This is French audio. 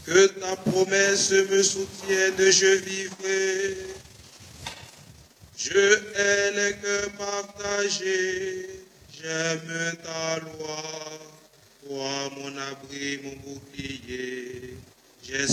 Que ta promesse me soutienne, je vivrai. Je hais les cœurs partagés, j'aime ta loi. Toi, mon abri, mon bouclier, j'espère.